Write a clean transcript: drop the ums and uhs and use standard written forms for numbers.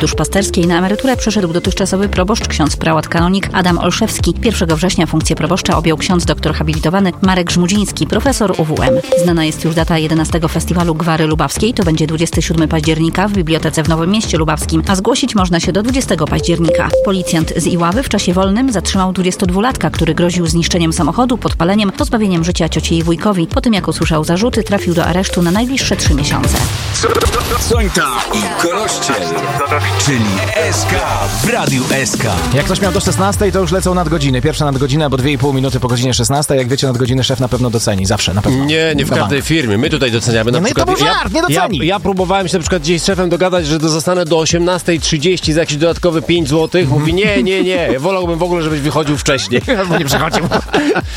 duszpasterskiej na emeryturę przeszedł dotychczasowy proboszcz ksiądz prałat kanonik Adam Olszewski. 1 września funkcję proboszcza objął ksiądz doktor habilitowany Marek Żmudziński, profesor UWM. Znana jest już data 11 festiwalu Gwary Lubawskiej, to będzie 27 października w Bibliotece w Nowym Mieście Lubawskim, a zgłosić można się do 20 października. Policjant z Iławy w czasie wolnym zatrzymał 22-latka, który groził zniszczeniem samochodu, podpaleniem, pozbawieniem życia cioci i wujkowi. Po tym jak usłyszał zarzuty, trafił do aresztu na najbliższe 3 miesiące. Sońta i Korościel, czyli SK w Radiu SK. Jak ktoś miał do 16, to już lecą nadgodziny. Pierwsza nadgodzina, bo 2,5 minuty po godzinie 16. Jak wiecie, nadgodziny szef na pewno doceni. Zawsze, na pewno. Nie w każdej firmie. My tutaj doceniamy. Na przykład, to był żart, nie doceni. Ja próbowałem się na przykład gdzieś z szefem dogadać, że zostanę do 18:30 za jakiś dodatkowy 5 zł. Mówi nie. Wolałbym w ogóle, żebyś wychodził wcześniej. Albo nie przychodził.